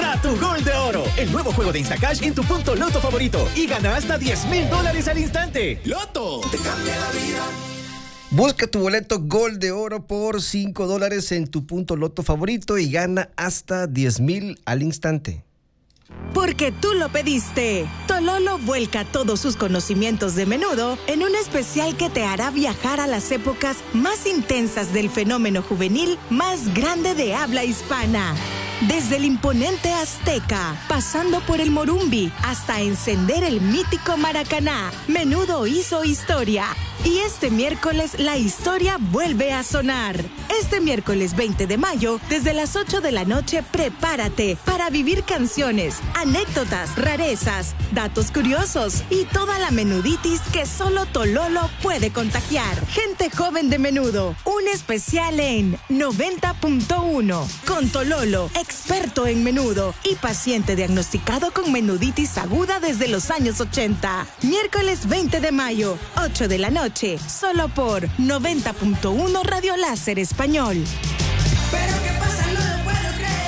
Compra tu Gol de Oro, el nuevo juego de Instacash en tu punto Loto favorito y gana hasta $10,000 al instante. ¡Loto! Te cambia la vida. Busca tu boleto Gol de Oro por $5 en tu punto Loto favorito y gana hasta $10,000 al instante. Porque tú lo pediste. Tololo vuelca todos sus conocimientos de menudo en un especial que te hará viajar a las épocas más intensas del fenómeno juvenil más grande de habla hispana. Desde el imponente Azteca, pasando por el Morumbi, hasta encender el mítico Maracaná, Menudo hizo historia. Y este miércoles la historia vuelve a sonar. Este miércoles 20 de mayo, desde las 8 de la noche, prepárate para vivir canciones, anécdotas, rarezas, datos curiosos y toda la menuditis que solo Tololo puede contagiar. Gente joven de Menudo, un especial en 90.1 con Tololo, experto en menudo y paciente diagnosticado con menuditis aguda desde los años 80. Miércoles 20 de mayo, 8 de la noche, solo por 90.1 Radio Láser Español. Pero qué pasa, no lo puedo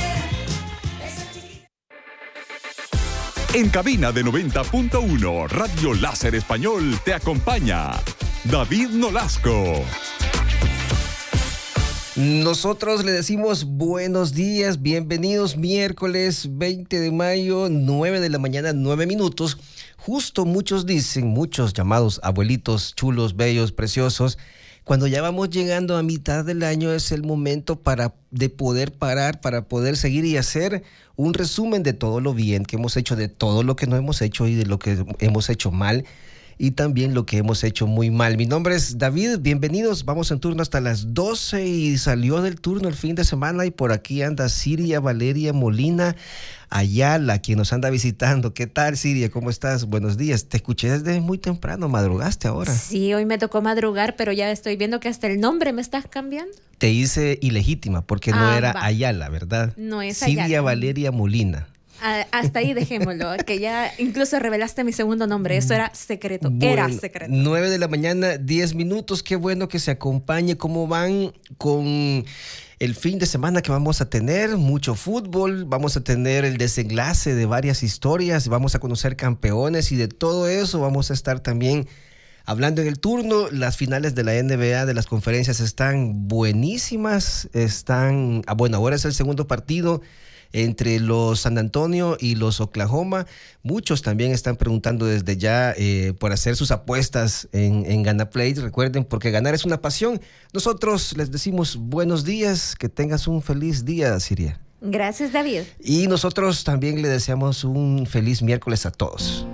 creer. En cabina de 90.1 Radio Láser Español te acompaña David Nolasco. Nosotros le decimos buenos días, bienvenidos, miércoles 20 de mayo, 9 de la mañana, 9 minutos. Justo muchos dicen, muchos llamados abuelitos chulos, bellos, preciosos, cuando ya vamos llegando a mitad del año es el momento de poder parar, para poder seguir y hacer un resumen de todo lo bien que hemos hecho, de todo lo que no hemos hecho y de lo que hemos hecho mal. Y también lo que hemos hecho muy mal. Mi nombre es David, bienvenidos. Vamos en turno hasta las 12 y salió del turno el fin de semana y por aquí anda Siria Valeria Molina Ayala, quien nos anda visitando. ¿Qué tal, Siria? ¿Cómo estás? Buenos días. Te escuché desde muy temprano, madrugaste ahora. Sí, hoy me tocó madrugar, pero ya estoy viendo que hasta el nombre me estás cambiando. Te hice ilegítima porque no era Ayala, ¿verdad? No es Ayala. Siria Valeria Molina. Hasta ahí dejémoslo, que ya incluso revelaste mi segundo nombre, eso era secreto, bueno, era secreto. 9 de la mañana, 10 minutos, qué bueno que se acompañe. ¿Cómo van con el fin de semana que vamos a tener? Mucho fútbol, vamos a tener el desenlace de varias historias, vamos a conocer campeones y de todo eso vamos a estar también hablando en el turno. Las finales de la NBA, de las conferencias están buenísimas, bueno, ahora es el segundo partido entre los San Antonio y los Oklahoma. Muchos también están preguntando desde ya por hacer sus apuestas en Ganaplay. Recuerden, porque ganar es una pasión. Nosotros les decimos buenos días, que tengas un feliz día, Siria. Gracias, David. Y nosotros también le deseamos un feliz miércoles a todos.